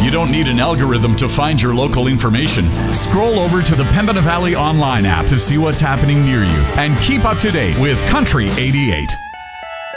You don't need an algorithm to find your local information. Scroll over to the Pembina Valley Online app to see what's happening near you and keep up to date with Country 88.